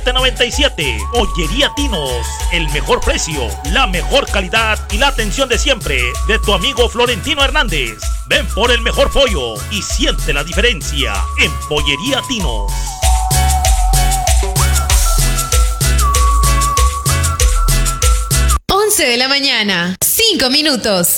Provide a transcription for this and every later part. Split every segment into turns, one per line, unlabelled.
9797. Pollería Tinos, el mejor precio, la mejor calidad y la atención de siempre de tu amigo Florentino Hernández. Ven por el mejor pollo y siente la diferencia en Pollería Tinos.
11 de la mañana, 5 minutos.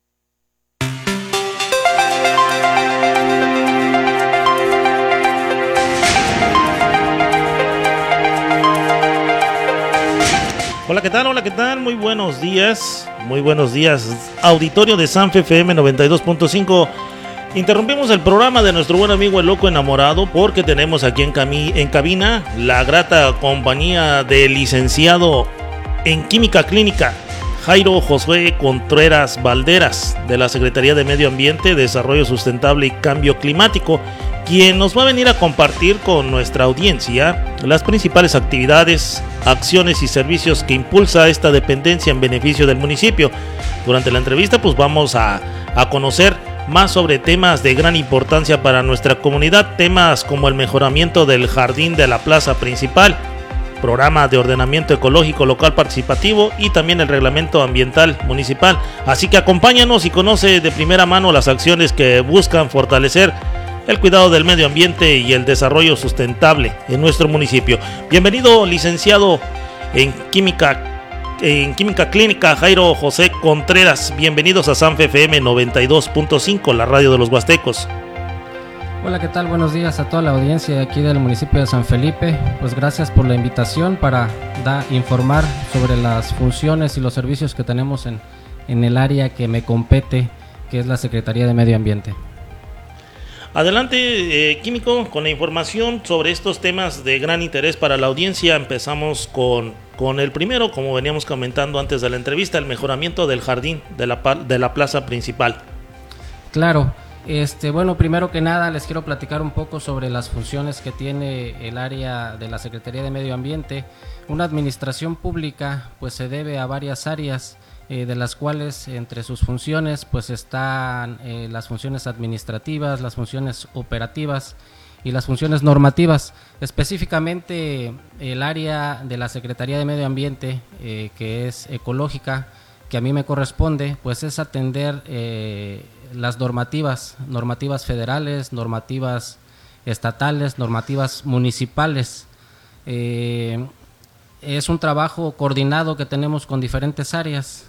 Hola, ¿qué tal? Hola, ¿qué tal? Muy buenos días, auditorio de Sanfe FM 92.5. Interrumpimos el programa de nuestro buen amigo El Loco Enamorado porque tenemos aquí en cabina la grata compañía del licenciado en Química Clínica Jairo Josué Contreras Valderas, de la Secretaría de Medio Ambiente, Desarrollo Sustentable y Cambio Climático, quien nos va a venir a compartir con nuestra audiencia las principales actividades, acciones y servicios que impulsa esta dependencia en beneficio del municipio. Durante la entrevista pues vamos a conocer más sobre temas de gran importancia para nuestra comunidad, temas como el mejoramiento del jardín de la plaza principal, programa de ordenamiento ecológico local participativo y también el reglamento ambiental municipal. Así que acompáñanos y conoce de primera mano las acciones que buscan fortalecer el cuidado del medio ambiente y el desarrollo sustentable en nuestro municipio. Bienvenido, licenciado en Química Clínica Jairo José Contreras. Bienvenidos a Sanfe FM 92.5, la radio de los Huastecos.
Hola, ¿qué tal? Buenos días a toda la audiencia de aquí del municipio de San Felipe. Pues gracias por la invitación para informar sobre las funciones y los servicios que tenemos en el área que me compete, que es la Secretaría de Medio Ambiente.
Adelante, Químico, con la información sobre estos temas de gran interés para la audiencia. Empezamos con el primero, como veníamos comentando antes de la entrevista, el mejoramiento del jardín de la plaza principal.
Claro. Bueno, primero que nada les quiero platicar un poco sobre las funciones que tiene el área de la Secretaría de Medio Ambiente. Una administración pública pues se debe a varias áreas, de las cuales entre sus funciones pues están las funciones administrativas, las funciones operativas y las funciones normativas. Específicamente el área de la Secretaría de Medio Ambiente, que es ecológica, que a mí me corresponde, pues es atender las normativas federales, normativas estatales, normativas municipales. Es un trabajo coordinado que tenemos con diferentes áreas.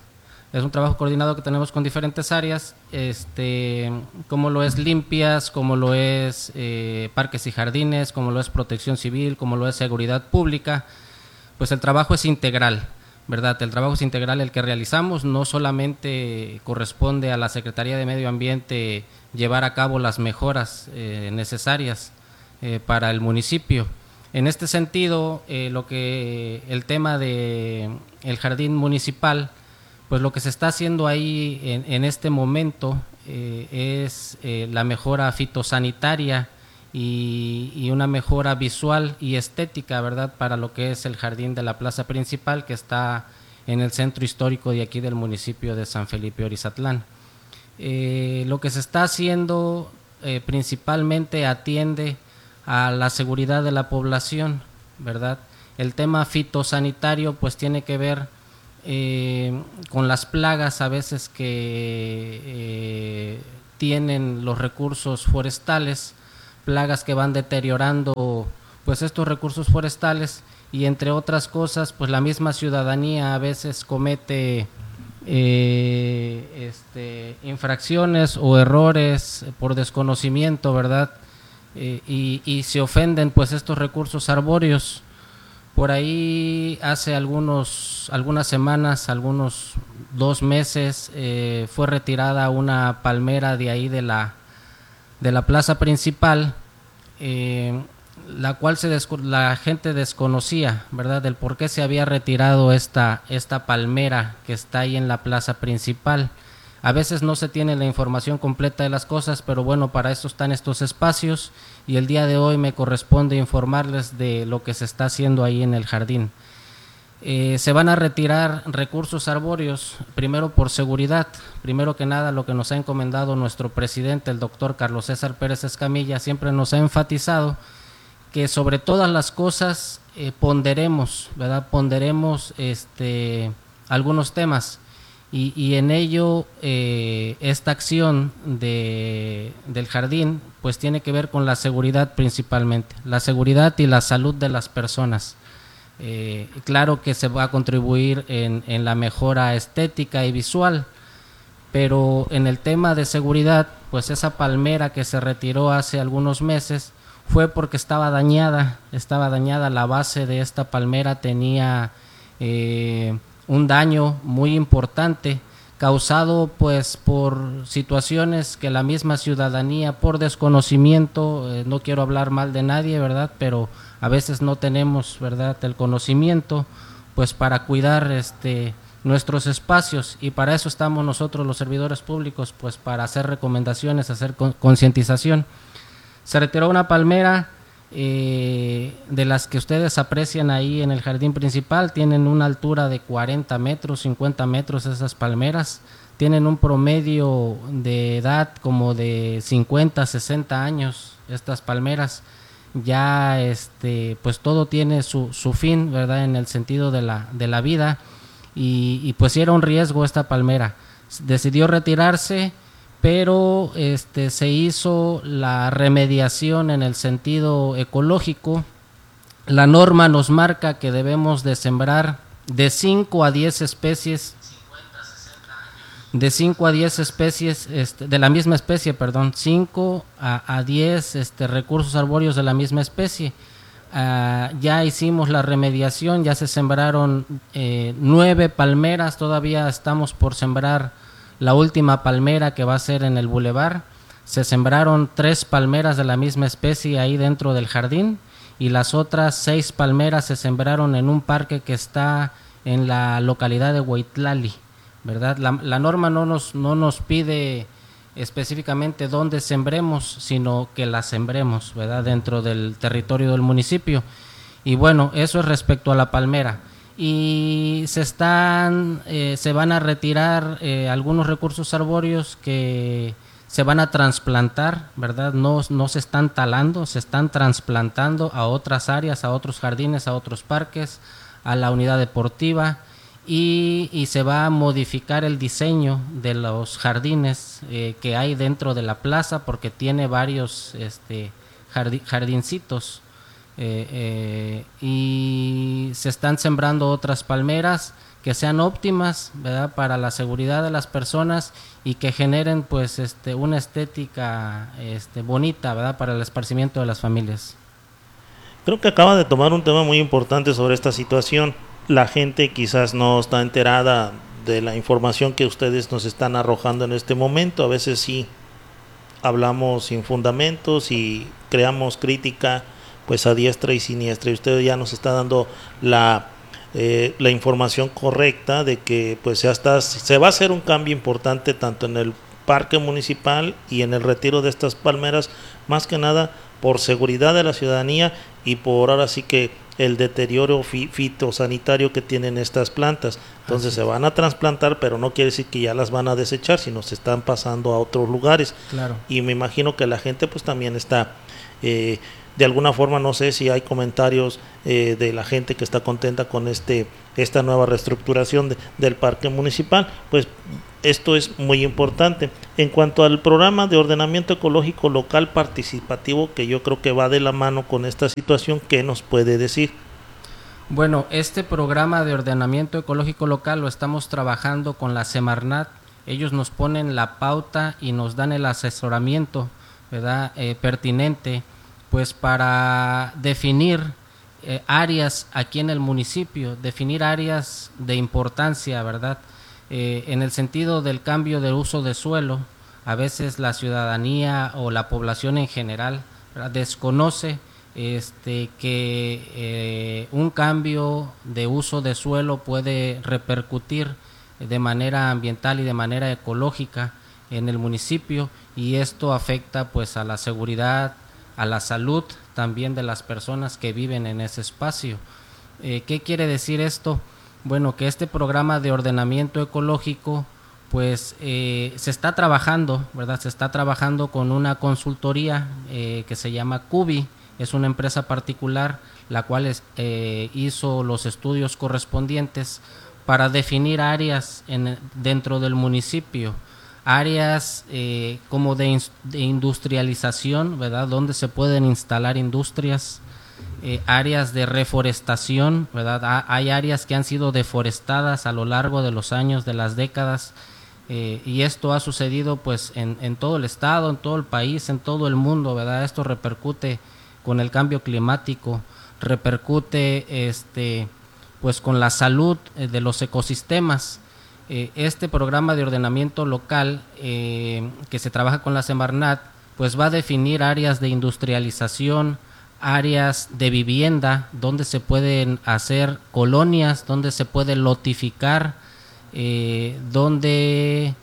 Como lo es limpias, como lo es parques y jardines, como lo es protección civil, como lo es seguridad pública. Pues el trabajo es integral, ¿verdad? El trabajo es integral el que realizamos. No solamente corresponde a la Secretaría de Medio Ambiente llevar a cabo las mejoras necesarias para el municipio. En este sentido, el tema de el jardín municipal, pues lo que se está haciendo ahí en este momento es la mejora fitosanitaria y una mejora visual y estética, ¿verdad?, para lo que es el jardín de la plaza principal, que está en el centro histórico de aquí del municipio de San Felipe Orizatlán. Lo que se está haciendo principalmente atiende a la seguridad de la población, ¿verdad? El tema fitosanitario pues tiene que ver con las plagas a veces que tienen los recursos forestales, plagas que van deteriorando pues estos recursos forestales, y entre otras cosas pues la misma ciudadanía a veces comete infracciones o errores por desconocimiento, ¿verdad? Y se ofenden pues estos recursos arbóreos. Por ahí hace algunas semanas, algunos 2 meses, fue retirada una palmera de ahí de la plaza principal, la cual la gente desconocía, ¿verdad?, del por qué se había retirado esta palmera que está ahí en la plaza principal. A veces no se tiene la información completa de las cosas, pero bueno, para eso están estos espacios, y el día de hoy me corresponde informarles de lo que se está haciendo ahí en el jardín. Se van a retirar recursos arbóreos, primero por seguridad. Primero que nada, lo que nos ha encomendado nuestro presidente, el doctor Carlos César Pérez Escamilla, siempre nos ha enfatizado que sobre todas las cosas ponderemos, ¿verdad? Ponderemos algunos temas y en ello esta acción del jardín pues tiene que ver con la seguridad principalmente, la seguridad y la salud de las personas. Claro que se va a contribuir en la mejora estética y visual, pero en el tema de seguridad, pues esa palmera que se retiró hace algunos meses fue porque estaba dañada, la base de esta palmera tenía un daño muy importante causado pues por situaciones que la misma ciudadanía por desconocimiento, no quiero hablar mal de nadie, ¿verdad? Pero a veces no tenemos, ¿verdad?, el conocimiento pues para cuidar nuestros espacios, y para eso estamos nosotros los servidores públicos, pues para hacer recomendaciones, hacer concientización. Se retiró una palmera de las que ustedes aprecian ahí en el jardín principal, tienen una altura de 40 metros, 50 metros esas palmeras, tienen un promedio de edad como de 50, 60 años estas palmeras, ya pues todo tiene su fin, ¿verdad?, en el sentido de la vida, y pues sí era un riesgo esta palmera, decidió retirarse, pero se hizo la remediación en el sentido ecológico. La norma nos marca que debemos de sembrar de 5 a 10 especies, de 5 a 10 especies, de la misma especie, 5 a 10 recursos arbóreos de la misma especie. Ya hicimos la remediación, ya se sembraron 9 palmeras, todavía estamos por sembrar la última palmera que va a ser en el bulevar. Se sembraron 3 palmeras de la misma especie ahí dentro del jardín, y las otras 6 palmeras se sembraron en un parque que está en la localidad de Huaitlali, ¿verdad? La norma no nos pide específicamente dónde sembremos, sino que la sembremos, ¿verdad?, dentro del territorio del municipio. Y bueno, eso es respecto a la palmera. Y se van a retirar algunos recursos arbóreos que se van a trasplantar, ¿verdad? No se están talando, se están trasplantando a otras áreas, a otros jardines, a otros parques, a la unidad deportiva, y se va a modificar el diseño de los jardines que hay dentro de la plaza, porque tiene varios jardincitos. Y se están sembrando otras palmeras que sean óptimas, ¿verdad?, para la seguridad de las personas y que generen pues una estética bonita, ¿verdad?, para el esparcimiento de las familias.
Creo que acaba de tomar un tema muy importante sobre esta situación. La gente quizás no está enterada de la información que ustedes nos están arrojando en este momento. A veces sí hablamos sin fundamentos y creamos crítica pues a diestra y siniestra, y usted ya nos está dando la información correcta de que pues se va a hacer un cambio importante tanto en el parque municipal y en el retiro de estas palmeras, más que nada por seguridad de la ciudadanía y por ahora sí que el deterioro fitosanitario que tienen estas plantas. Entonces se van a trasplantar, pero no quiere decir que ya las van a desechar, sino se están pasando a otros lugares.
Claro.
Y me imagino que la gente pues también está de alguna forma, no sé si hay comentarios de la gente que está contenta con esta nueva reestructuración del parque municipal. Pues esto es muy importante. En cuanto al programa de ordenamiento ecológico local participativo, que yo creo que va de la mano con esta situación, ¿qué nos puede decir?
Bueno, este programa de ordenamiento ecológico local lo estamos trabajando con la Semarnat. Ellos nos ponen la pauta y nos dan el asesoramiento, ¿verdad?, pertinente, pues para definir áreas aquí en el municipio, definir áreas de importancia, ¿verdad? En el sentido del cambio de uso de suelo, a veces la ciudadanía o la población en general, ¿verdad?, desconoce que un cambio de uso de suelo puede repercutir de manera ambiental y de manera ecológica en el municipio, y esto afecta pues a la seguridad, a la salud también de las personas que viven en ese espacio. ¿Qué quiere decir esto? Bueno, que este programa de ordenamiento ecológico pues se está trabajando, ¿verdad? Se está trabajando con una consultoría que se llama CUBI, es una empresa particular la cual hizo los estudios correspondientes para definir áreas dentro del municipio, áreas como de industrialización, ¿verdad?, donde se pueden instalar industrias, áreas de reforestación, ¿verdad? Hay áreas que han sido deforestadas a lo largo de los años, de las décadas, y esto ha sucedido pues en todo el estado, en todo el país, en todo el mundo, ¿verdad? Esto repercute con el cambio climático, repercute pues con la salud de los ecosistemas. Este programa de ordenamiento local que se trabaja con la Semarnat pues va a definir áreas de industrialización, áreas de vivienda donde se pueden hacer colonias, donde se puede lotificar, donde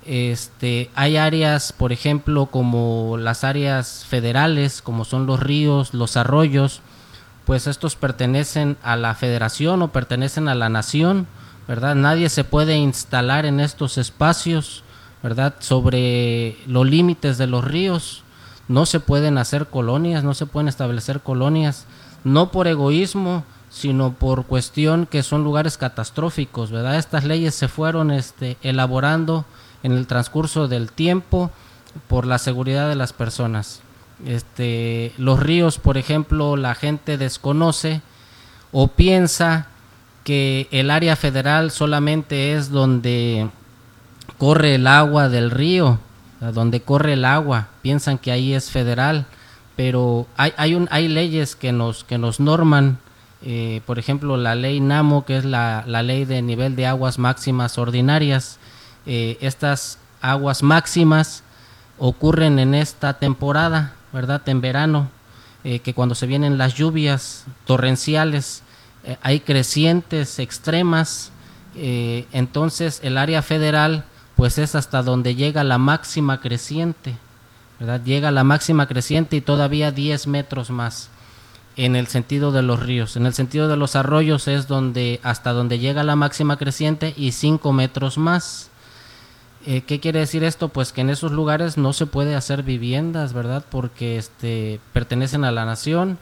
hay áreas, por ejemplo, como las áreas federales, como son los ríos, los arroyos, pues estos pertenecen a la federación o pertenecen a la nación, ¿verdad? Nadie se puede instalar en estos espacios, ¿verdad? Sobre los límites de los ríos no se pueden hacer colonias, no se pueden establecer colonias, no por egoísmo, sino por cuestión que son lugares catastróficos, ¿verdad? Estas leyes se fueron elaborando en el transcurso del tiempo por la seguridad de las personas. Los ríos, por ejemplo, la gente desconoce o piensa que el área federal solamente es donde corre el agua del río, donde corre el agua, piensan que ahí es federal, pero hay leyes que nos norman, por ejemplo la ley NAMO, que es la ley de nivel de aguas máximas ordinarias. Estas aguas máximas ocurren en esta temporada, ¿verdad?, en verano, que cuando se vienen las lluvias torrenciales, hay crecientes extremas, entonces el área federal pues es hasta donde llega la máxima creciente, ¿verdad? Llega la máxima creciente y todavía 10 metros más en el sentido de los ríos. En el sentido de los arroyos es hasta donde llega la máxima creciente y 5 metros más. ¿Qué quiere decir esto? Pues que en esos lugares no se puede hacer viviendas, ¿verdad? Porque pertenecen a la nación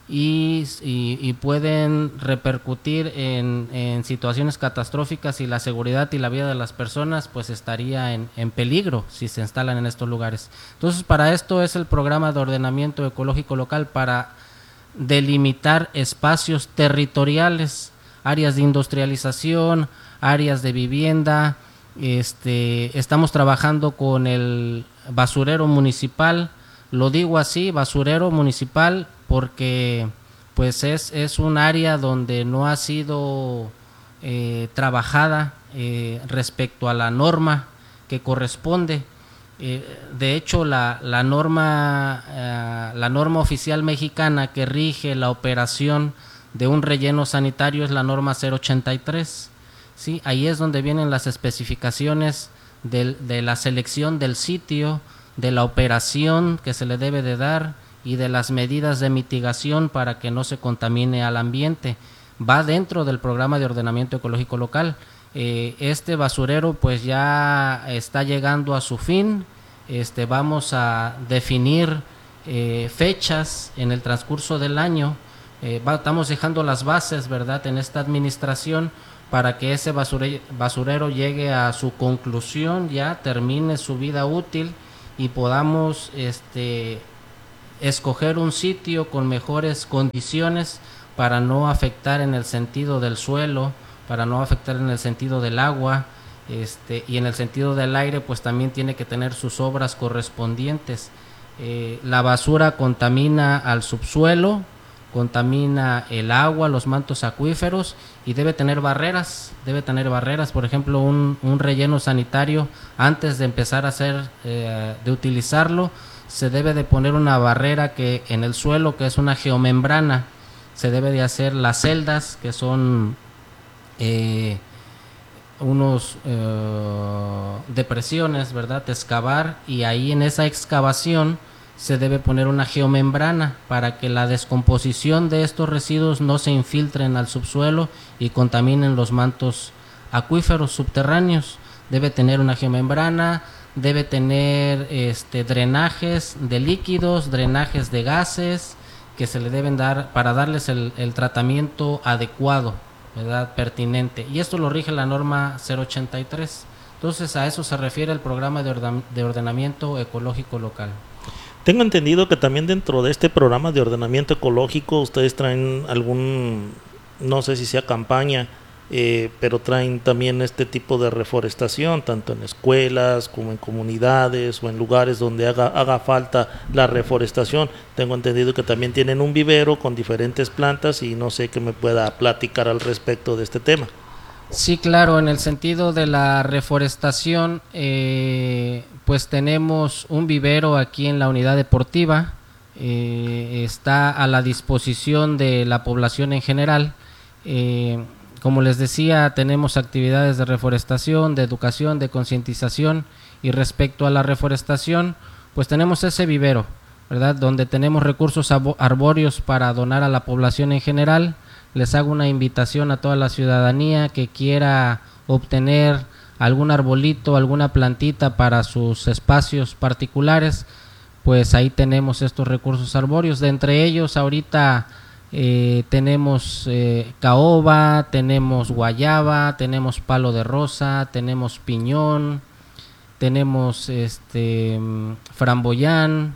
y pueden repercutir en situaciones catastróficas, y la seguridad y la vida de las personas pues estaría en peligro si se instalan en estos lugares. Entonces, para esto es el programa de ordenamiento ecológico local, para delimitar espacios territoriales, áreas de industrialización, áreas de vivienda. Estamos trabajando con el basurero municipal. Lo digo así, basurero municipal, porque pues es un área donde no ha sido trabajada respecto a la norma que corresponde. De hecho, la norma oficial mexicana que rige la operación de un relleno sanitario es la norma 083. ¿Sí? Ahí es donde vienen las especificaciones de la selección del sitio, de la operación que se le debe de dar y de las medidas de mitigación para que no se contamine al ambiente. Va dentro del programa de ordenamiento ecológico local. Este basurero pues ya está llegando a su fin. Vamos a definir fechas en el transcurso del año. Estamos dejando las bases, ¿verdad?, en esta administración, para que ese basurero llegue a su conclusión, ya termine su vida útil y podamos escoger un sitio con mejores condiciones para no afectar en el sentido del suelo, para no afectar en el sentido del agua, y en el sentido del aire pues también tiene que tener sus obras correspondientes. La basura contamina al subsuelo, contamina el agua, los mantos acuíferos, y debe tener barreras, por ejemplo un relleno sanitario, antes de empezar a de utilizarlo, se debe de poner una barrera que en el suelo, que es una geomembrana. Se debe de hacer las celdas, que son unos depresiones, ¿verdad?, excavar, y ahí en esa excavación se debe poner una geomembrana para que la descomposición de estos residuos no se infiltren al subsuelo y contaminen los mantos acuíferos subterráneos. Debe tener una geomembrana, debe tener drenajes de líquidos, drenajes de gases, que se le deben dar para darles el tratamiento adecuado, ¿verdad? Pertinente. Y esto lo rige la norma 083. Entonces a eso se refiere el programa de ordenamiento ecológico local.
Tengo entendido que también dentro de este programa de ordenamiento ecológico ustedes traen algún, no sé si sea campaña, pero traen también este tipo de reforestación, tanto en escuelas como en comunidades o en lugares donde haga falta la reforestación. Tengo entendido que también tienen un vivero con diferentes plantas y no sé qué me pueda platicar al respecto de este tema.
Sí, claro, en el sentido de la reforestación, pues tenemos un vivero aquí en la unidad deportiva, está a la disposición de la población en general. Como les decía, tenemos actividades de reforestación, de educación, de concientización, y respecto a la reforestación, pues tenemos ese vivero, ¿verdad? Donde tenemos recursos arbóreos para donar a la población en general. Les hago una invitación a toda la ciudadanía que quiera obtener algún arbolito, alguna plantita para sus espacios particulares, pues ahí tenemos estos recursos arbóreos. De entre ellos ahorita tenemos caoba, tenemos guayaba, tenemos palo de rosa, tenemos piñón, tenemos framboyán,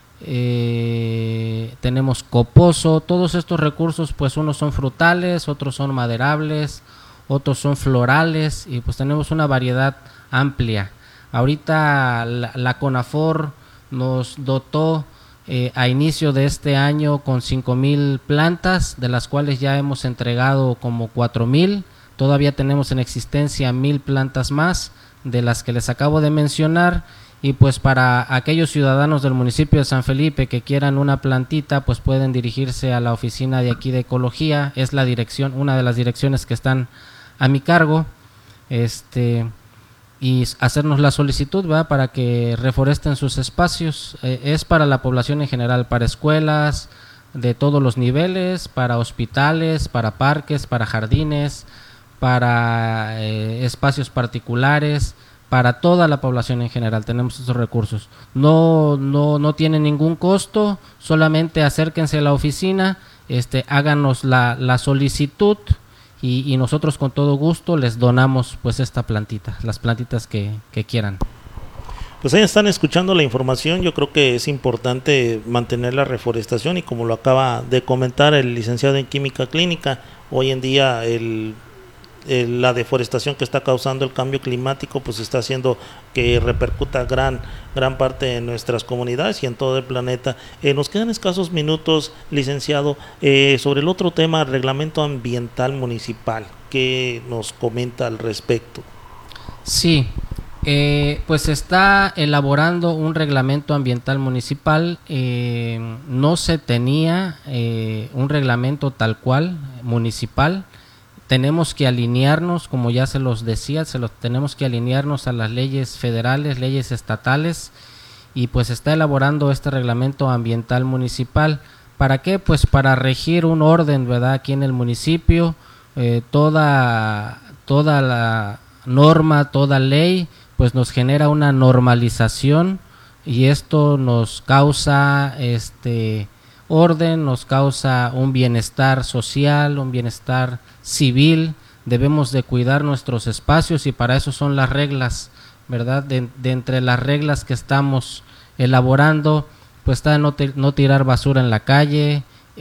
tenemos coposo. Todos estos recursos, pues unos son frutales, otros son maderables, otros son florales, y pues tenemos una variedad amplia. Ahorita la CONAFOR nos dotó a inicio de este año con 5,000 plantas, de las cuales ya hemos entregado como 4,000. Todavía tenemos en existencia 1,000 plantas más de las que les acabo de mencionar. Y pues para aquellos ciudadanos del municipio de San Felipe que quieran una plantita, pues pueden dirigirse a la oficina de aquí de ecología. Es la dirección, una de las direcciones que están a mi cargo, y hacernos la solicitud, ¿verdad?, para que reforesten sus espacios. Es para la población en general, para escuelas de todos los niveles, para hospitales, para parques, para jardines, para espacios particulares, para toda la población en general. Tenemos esos recursos. No tiene ningún costo, solamente acérquense a la oficina, háganos la solicitud, y nosotros con todo gusto les donamos pues esta plantita, las plantitas que quieran.
Pues ahí están escuchando la información. Yo creo que es importante mantener la reforestación, y como lo acaba de comentar el licenciado en química clínica, hoy en día la deforestación que está causando el cambio climático pues está haciendo que repercuta gran parte de nuestras comunidades y en todo el planeta. Nos quedan escasos minutos, licenciado, sobre el otro tema, reglamento ambiental municipal. ¿Qué nos comenta al respecto?
Sí, pues se está elaborando un reglamento ambiental municipal. No se tenía un reglamento tal cual municipal. Tenemos que alinearnos, como ya se los decía, tenemos que alinearnos a las leyes federales, leyes estatales, y pues se está elaborando este reglamento ambiental municipal. ¿Para qué? Pues para regir un orden, ¿verdad?, aquí en el municipio. Toda la norma, toda ley, pues nos genera una normalización, y esto nos causa orden, nos causa un bienestar social, un bienestar civil. Debemos de cuidar nuestros espacios, y para eso son las reglas, ¿verdad? De entre las reglas que estamos elaborando, pues está no tirar basura en la calle,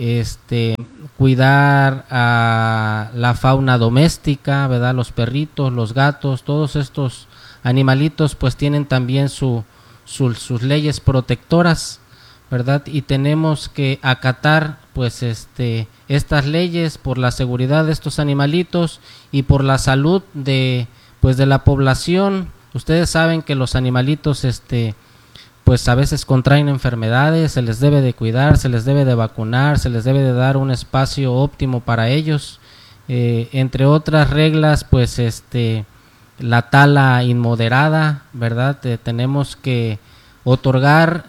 cuidar a la fauna doméstica, ¿verdad? Los perritos, los gatos, todos estos animalitos pues tienen también sus leyes protectoras, ¿verdad? Y tenemos que acatar pues estas leyes por la seguridad de estos animalitos y por la salud de la población. Ustedes saben que los animalitos pues a veces contraen enfermedades, se les debe de cuidar, se les debe de vacunar, se les debe de dar un espacio óptimo para ellos. Entre otras reglas, pues la tala inmoderada, ¿verdad? Tenemos que otorgar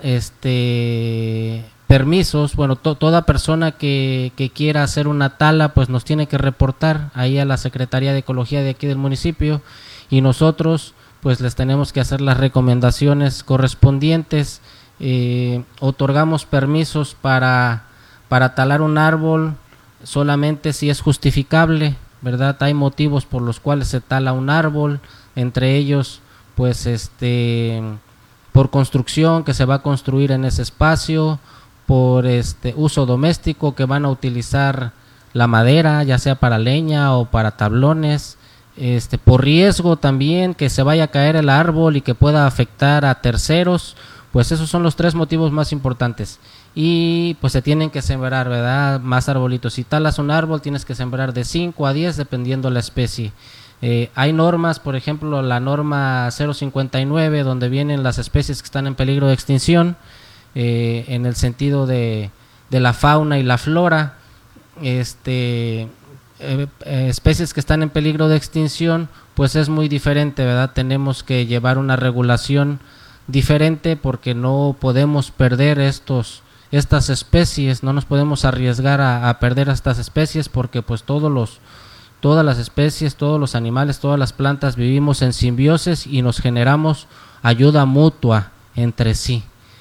permisos. Bueno, toda persona que quiera hacer una tala pues nos tiene que reportar ahí a la Secretaría de Ecología de aquí del municipio, y nosotros pues les tenemos que hacer las recomendaciones correspondientes. Otorgamos permisos para para talar un árbol solamente si es justificable, ¿verdad? Hay motivos por los cuales se tala un árbol, entre ellos pues por construcción que se va a construir en ese espacio, por uso doméstico que van a utilizar la madera, ya sea para leña o para tablones, por riesgo también que se vaya a caer el árbol y que pueda afectar a terceros. Pues esos son los 3 motivos más importantes. Y pues se tienen que sembrar, ¿verdad?, más arbolitos. Si talas un árbol tienes que sembrar de 5 a 10 dependiendo la especie. Hay normas, por ejemplo la norma 059, donde vienen las especies que están en peligro de extinción, en el sentido de la fauna y la flora. Especies que están en peligro de extinción, pues es muy diferente, ¿verdad? Tenemos que llevar una regulación diferente porque no podemos perder estas especies, no nos podemos arriesgar a perder estas especies porque pues todas las especies, todos los animales, todas las plantas vivimos en simbiosis y nos generamos ayuda mutua entre sí.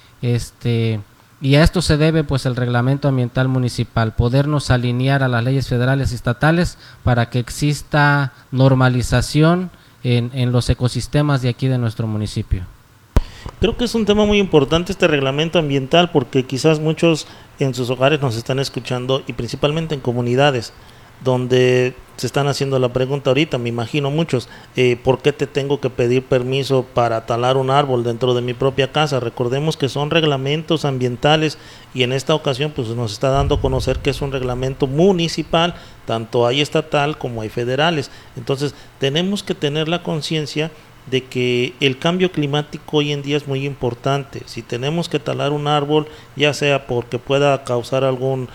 Y a esto se debe pues el reglamento ambiental municipal, podernos alinear a las leyes federales y estatales para que exista normalización en los ecosistemas de aquí de nuestro municipio.
Creo que es un tema muy importante este reglamento ambiental porque quizás muchos en sus hogares nos están escuchando y principalmente en comunidades donde se están haciendo la pregunta ahorita, me imagino muchos, ¿por qué te tengo que pedir permiso para talar un árbol dentro de mi propia casa? Recordemos que son reglamentos ambientales y en esta ocasión pues nos está dando a conocer que es un reglamento municipal, tanto hay estatal como hay federales. Entonces tenemos que tener la conciencia de que el cambio climático hoy en día es muy importante. Si tenemos que talar un árbol, ya sea porque pueda causar algún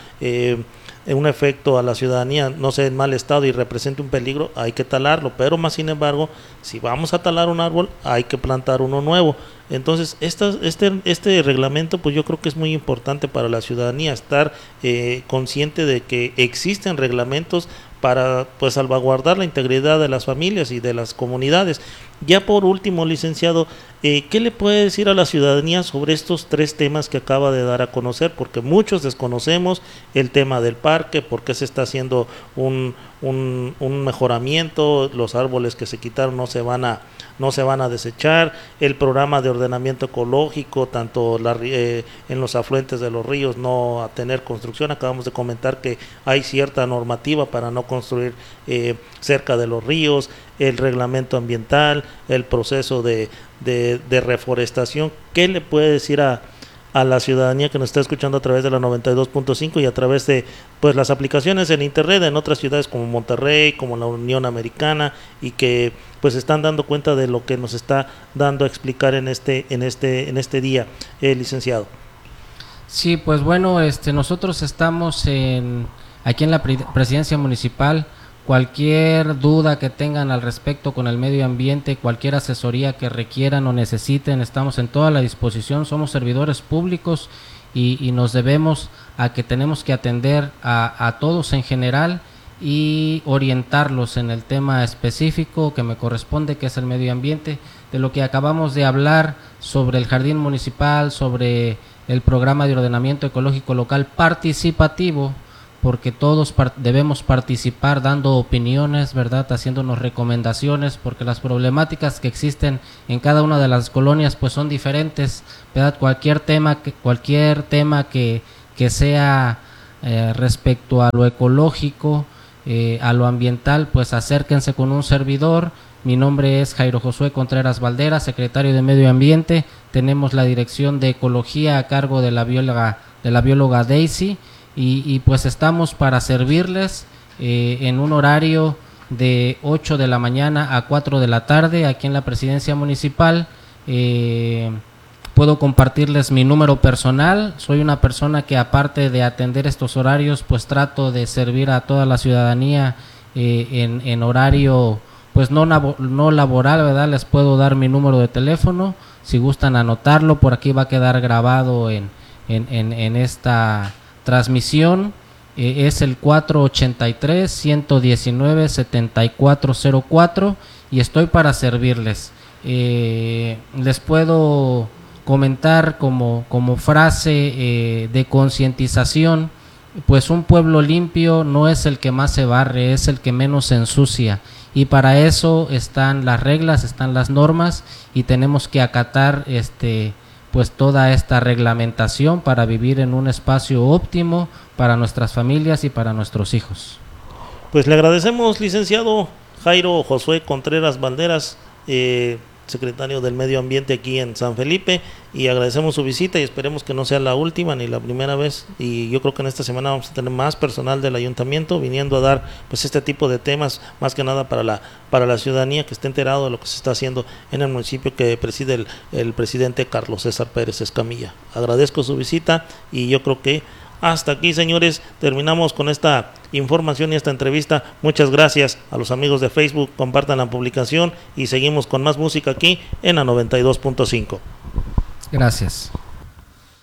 un efecto a la ciudadanía, no sé, en mal estado y represente un peligro, hay que talarlo, pero más sin embargo, si vamos a talar un árbol, hay que plantar uno nuevo. Entonces, este reglamento, pues yo creo que es muy importante para la ciudadanía, estar consciente de que existen reglamentos para pues salvaguardar la integridad de las familias y de las comunidades. Ya por último, licenciado, ¿qué le puede decir a la ciudadanía sobre estos 3 temas que acaba de dar a conocer? Porque muchos desconocemos el tema del parque, por qué se está haciendo un mejoramiento, los árboles que se quitaron no se van a desechar, el programa de ordenamiento ecológico, tanto en los afluentes de los ríos no a tener construcción. Acabamos de comentar que hay cierta normativa para no construir cerca de los ríos, el reglamento ambiental, el proceso de reforestación. ¿Qué le puede decir a la ciudadanía que nos está escuchando a través de la 92.5 y a través de pues las aplicaciones en internet en otras ciudades como Monterrey, como la Unión Americana, y que pues están dando cuenta de lo que nos está dando a explicar en este día, licenciado?
Sí, pues bueno, nosotros estamos aquí en la presidencia municipal. Cualquier duda que tengan al respecto con el medio ambiente, cualquier asesoría que requieran o necesiten, estamos en toda la disposición. Somos servidores públicos y nos debemos a que tenemos que atender a todos en general y orientarlos en el tema específico que me corresponde, que es el medio ambiente. De lo que acabamos de hablar sobre el jardín municipal, sobre el programa de ordenamiento ecológico local participativo, porque todos debemos participar dando opiniones, ¿verdad?, haciéndonos recomendaciones, porque las problemáticas que existen en cada una de las colonias pues son diferentes, ¿verdad? Cualquier tema que sea respecto a lo ecológico, a lo ambiental, pues acérquense con un servidor. Mi nombre es Jairo Josué Contreras Valdera, secretario de Medio Ambiente. Tenemos la dirección de Ecología a cargo de la bióloga Daisy. Y pues estamos para servirles en un horario de 8 de la mañana a 4 de la tarde aquí en la presidencia municipal. Puedo compartirles mi número personal. Soy una persona que, aparte de atender estos horarios, pues trato de servir a toda la ciudadanía en horario pues no laboral, ¿verdad? Les puedo dar mi número de teléfono si gustan anotarlo. Por aquí va a quedar grabado en esta transmisión. Es el 483-119-7404 y estoy para servirles. Les puedo comentar como frase de concientización pues un pueblo limpio no es el que más se barre, es el que menos se ensucia. Y para eso están las reglas, están las normas, y tenemos que acatar pues toda esta reglamentación para vivir en un espacio óptimo para nuestras familias y para nuestros hijos.
Pues le agradecemos, licenciado Jairo Josué Contreras Valderas, secretario del Medio Ambiente aquí en San Felipe, y agradecemos su visita y esperemos que no sea la última ni la primera vez, y yo creo que en esta semana vamos a tener más personal del ayuntamiento viniendo a dar pues este tipo de temas, más que nada para la ciudadanía que esté enterado de lo que se está haciendo en el municipio que preside el presidente Carlos César Pérez Escamilla. Agradezco su visita y yo creo que hasta aquí, señores, terminamos con esta información y esta entrevista. Muchas gracias a los amigos de Facebook, compartan la publicación y seguimos con más música aquí en la 92.5.
Gracias.